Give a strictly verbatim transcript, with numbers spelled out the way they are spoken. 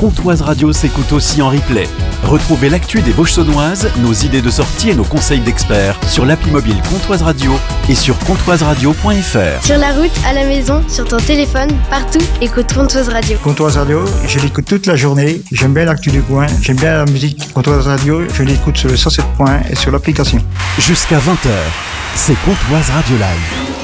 Comtoise Radio s'écoute aussi en replay. Retrouvez l'actu des Vosges saunoises, nos idées de sortie et nos conseils d'experts sur l'appli mobile Comtoise Radio et sur comtoise radio point f r. Sur la route, à la maison, sur ton téléphone, partout, écoute Comtoise Radio. Comtoise Radio, je l'écoute toute la journée. J'aime bien l'actu du coin, j'aime bien la musique. Comtoise Radio, je l'écoute sur le cent sept point et sur l'application. Jusqu'à vingt heures, c'est Comtoise Radio Live.